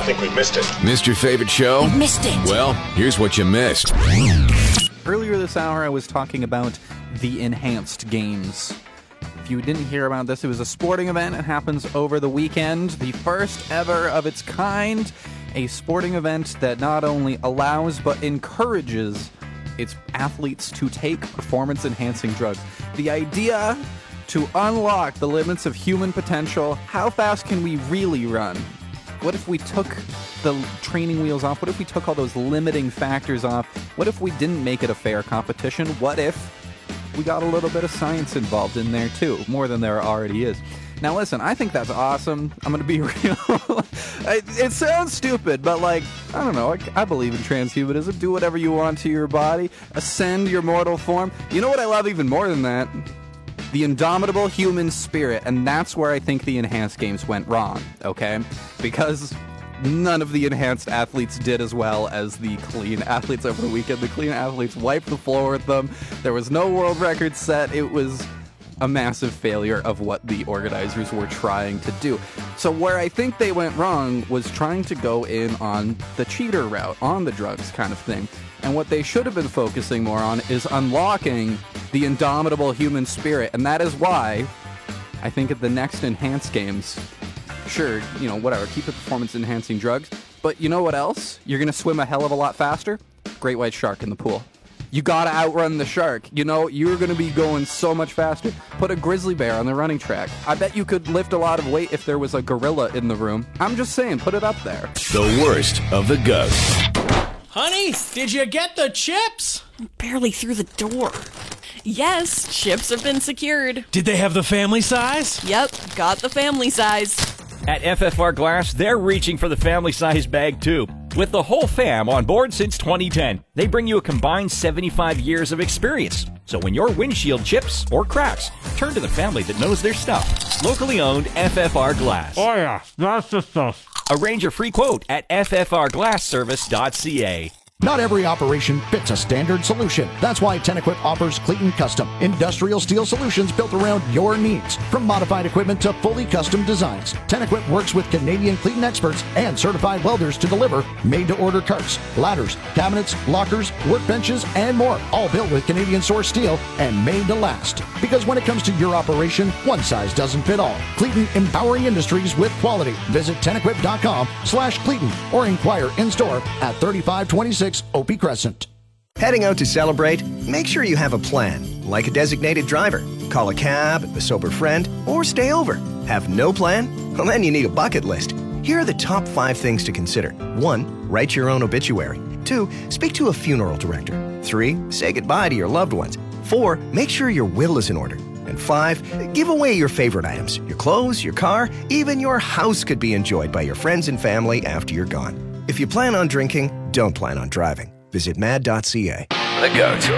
think we missed it. Missed your favorite show? You missed it. Well, here's what you missed. Earlier this hour, I was talking about the Enhanced Games. If you didn't hear about this, it was a sporting event. It happens over the weekend. The first ever of its kind. A sporting event that not only allows but encourages its athletes to take performance-enhancing drugs. The idea to unlock the limits of human potential. How fast can we really run? What if we took the training wheels off? What if we took all those limiting factors off? What if we didn't make it a fair competition? What if we got a little bit of science involved in there too? More than there already is. Now listen, I think that's awesome. I'm going to be real. It sounds stupid, but I don't know. I believe in transhumanism. Do whatever you want to your body. Ascend your mortal form. You know what I love even more than that? The indomitable human spirit, and that's where I think the Enhanced Games went wrong, okay? Because none of the enhanced athletes did as well as the clean athletes over the weekend. The clean athletes wiped the floor with them. There was no world record set. It was a massive failure of what the organizers were trying to do. So where I think they went wrong was trying to go in on the cheater route, on the drugs kind of thing. And what they should have been focusing more on is unlocking the indomitable human spirit. And that is why I think at the next Enhanced Games, sure, whatever, keep the performance-enhancing drugs. But you know what else? You're going to swim a hell of a lot faster? Great white shark in the pool. You got to outrun the shark. You're going to be going so much faster. Put a grizzly bear on the running track. I bet you could lift a lot of weight if there was a gorilla in the room. I'm just saying, put it up there. The worst of the ghosts. Honey, did you get the chips? Barely through the door. Yes, chips have been secured. Did they have the family size? Yep, got the family size. At FFR Glass, they're reaching for the family size bag too. With the whole fam on board since 2010, they bring you a combined 75 years of experience. So when your windshield chips or cracks, turn to the family that knows their stuff. Locally owned FFR Glass. Oh yeah, that's the stuff. Arrange a free quote at ffrglassservice.ca. Not every operation fits a standard solution. That's why Tenequip offers Cleaton Custom, industrial steel solutions built around your needs. From modified equipment to fully custom designs, Tenequip works with Canadian Cleaton experts and certified welders to deliver made-to-order carts, ladders, cabinets, lockers, workbenches, and more, all built with Canadian-sourced steel and made to last. Because when it comes to your operation, one size doesn't fit all. Cleaton, empowering industries with quality. Visit Tenequip.com/Cleaton or inquire in-store at 3526 Opie Crescent. Heading out to celebrate? Make sure you have a plan, like a designated driver. Call a cab, a sober friend, or stay over. Have no plan? Well, then you need a bucket list. Here are the top 5 things to consider. 1. Write your own obituary. 2. Speak to a funeral director. 3. Say goodbye to your loved ones. 4. Make sure your will is in order. And 5. Give away your favorite items. Your clothes, your car, even your house could be enjoyed by your friends and family after you're gone. If you plan on drinking, don't plan on driving. Visit mad.ca. The go-to.